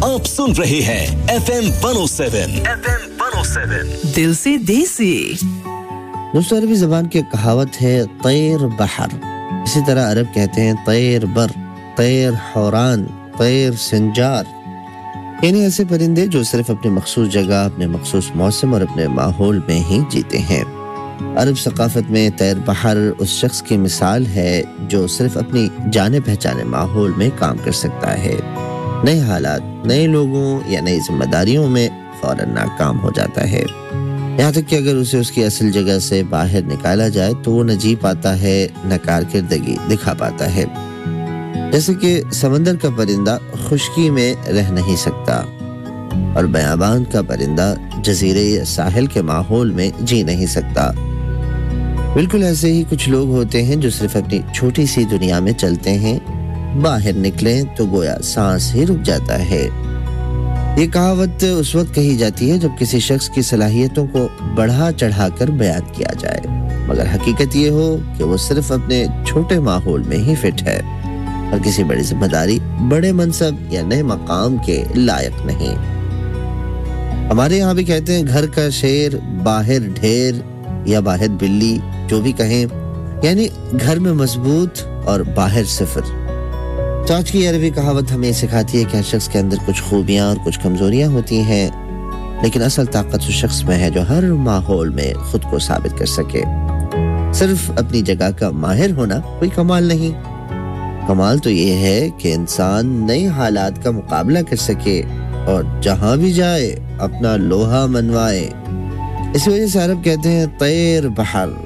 आप सुन रहे हैं FM 107 दिल से देसी। दोस्तों अरबी ज़बान की कहावत है तैर बहर, इसी तरह अरब कहते हैं तैर बर, तैर हौरान, तैर संजार, यानी ऐसे परिंदे जो सिर्फ अपने मखसूस जगह, अपने मखसूस मौसम और अपने माहौल में ही जीते हैं। अरब सकाफत में तैर बहर उस शख्स की मिसाल है जो सिर्फ अपनी जाने पहचाने माहौल में काम कर सकता है, नए हालात, नए लोगों या नई जिम्मेदारियों में फौरन नाकाम हो जाता है। यहाँ तक कि अगर उसे उसकी असल जगह से बाहर निकाला जाए तो वो न जी पाता है, न कारकिर्दगी दिखा पाता है। जैसे कि समंदर का परिंदा खुश्की में रह नहीं सकता और बयाबान का परिंदा जजीरे या साहिल के माहौल में जी नहीं सकता। बिल्कुल ऐसे ही कुछ लोग होते हैं जो सिर्फ अपनी छोटी सी दुनिया में चलते हैं, बाहर निकलें तो गोया सांस ही रुक जाता है। ये कहावत उस वक्त कही जाती है जब किसी शख्स की सलाहियतों को बढ़ा चढ़ाकर बयान किया जाए, मगर हकीकत ये हो कि वो सिर्फ अपने छोटे माहौल में ही फिट है और किसी बड़ी जिम्मेदारी, बड़े मनसब या नए मकाम के लायक नहीं। हमारे यहाँ भी कहते हैं घर का शेर बाहर ढेर या बाहर बिल्ली, जो भी कहें, यानी घर में मजबूत और बाहर सिफर। तो आज की अरबी कहावत हमें सिखाती है कि हर शख्स के अंदर कुछ खूबियां और कुछ कमजोरियां होती हैं, लेकिन असल ताकत उस शख्स में है जो हर माहौल में खुद को साबित कर सके। सिर्फ अपनी जगह का माहिर होना कोई कमाल नहीं, कमाल तो ये है कि इंसान नए हालात का मुकाबला कर सके और जहां भी जाए अपना लोहा मनवाए। इसी वजह से अरब कहते हैं तैर बहर।